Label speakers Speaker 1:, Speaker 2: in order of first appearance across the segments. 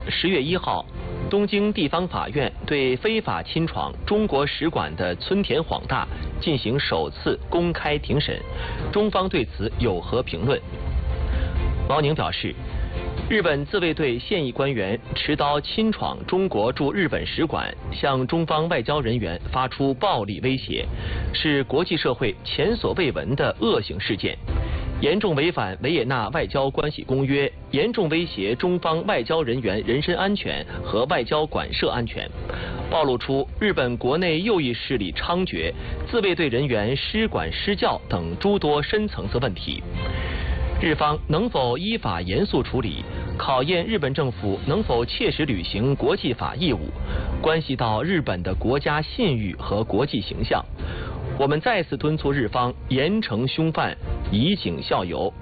Speaker 1: 10月1号，东京地方法院对非法侵闯中国使馆的村田晃大进行首次公开庭审，中方对此有何评论？毛宁表示，日本自卫队现役官员持刀侵闯中国驻日本使馆，向中方外交人员发出暴力威胁，是国际社会前所未闻的恶行事件，严重违反维也纳外交关系公约，严重威胁中方外交人员人身安全和外交馆舍安全，暴露出日本国内右翼势力猖獗、自卫队人员失管失教等诸多深层次问题。日方能否依法严肃处理，考验日本政府能否切实履行国际法义务，关系到日本的国家信誉和国际形象。我们再次敦促日方严惩凶犯，以儆效尤。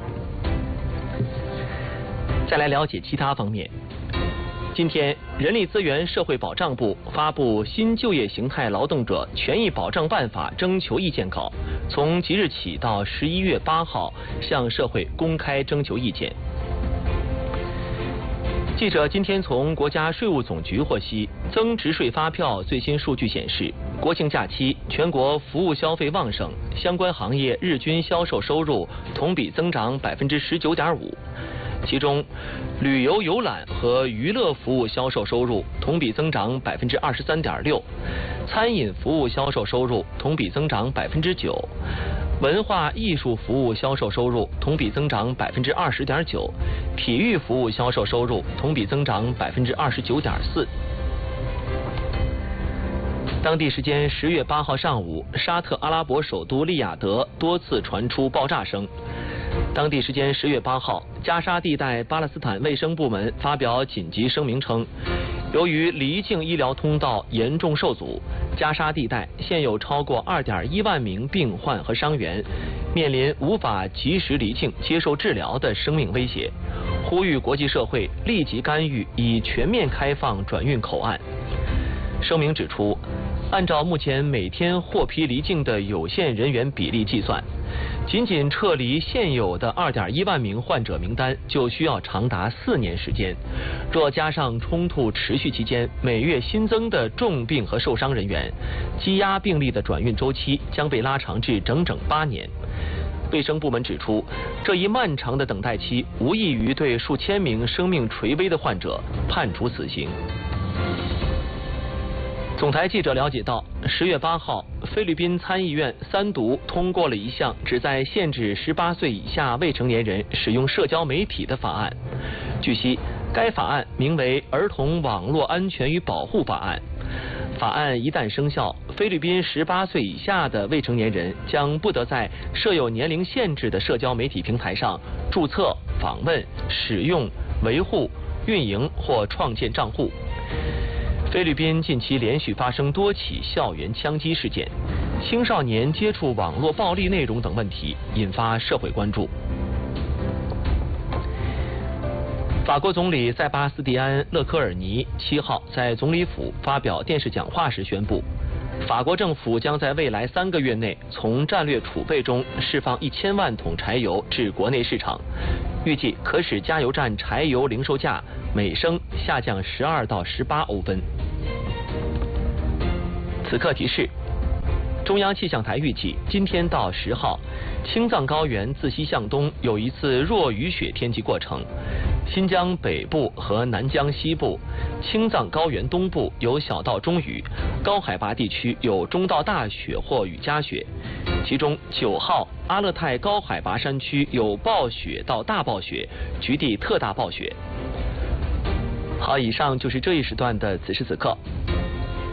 Speaker 1: 再来了解其他方面。今天，人力资源社会保障部发布《新就业形态劳动者权益保障办法》征求意见稿，从即日起到11月8号向社会公开征求意见。记者今天从国家税务总局获悉，增值税发票最新数据显示，国庆假期全国服务消费旺盛，相关行业日均销售收入同比增长19.5%。其中，旅游游览和娱乐服务销售收入同比增长23.6%，餐饮服务销售收入同比增长9%，文化艺术服务销售收入同比增长20.9%，体育服务销售收入同比增长29.4%。当地时间10月8号上午，沙特阿拉伯首都利雅得多次传出爆炸声。当地时间10月8号，加沙地带巴勒斯坦卫生部门发表紧急声明称，由于离境医疗通道严重受阻，加沙地带现有超过2.1万名病患和伤员面临无法及时离境接受治疗的生命威胁，呼吁国际社会立即干预，以全面开放转运口岸。声明指出，按照目前每天获批离境的有限人员比例计算，仅仅撤离现有的2.1万名患者名单就需要长达4年时间，若加上冲突持续期间每月新增的重病和受伤人员，积压病例的转运周期将被拉长至整整8年。卫生部门指出，这一漫长的等待期无异于对数千名生命垂危的患者判处死刑。总台记者了解到，10月8号，菲律宾参议院3读通过了一项旨在限制18岁以下未成年人使用社交媒体的法案。据悉，该法案名为《儿童网络安全与保护法案》。法案一旦生效，菲律宾18岁以下的未成年人将不得在设有年龄限制的社交媒体平台上注册、访问、使用、维护、运营或创建账户。菲律宾近期连续发生多起校园枪击事件，青少年接触网络暴力内容等问题引发社会关注。法国总理塞巴斯蒂安·勒科尔尼7号在总理府发表电视讲话时宣布，法国政府将在未来3个月内从战略储备中释放1000万桶柴油至国内市场，预计可使加油站柴油零售价每升下降12到18欧分。此刻提示，中央气象台预计今天到10号，青藏高原自西向东有一次弱雨雪天气过程，新疆北部和南疆西部、青藏高原东部有小到中雨，高海拔地区有中到大雪或雨夹雪。其中9号阿勒泰高海拔山区有暴雪到大暴雪，局地特大暴雪。好，以上就是这一时段的此时此刻。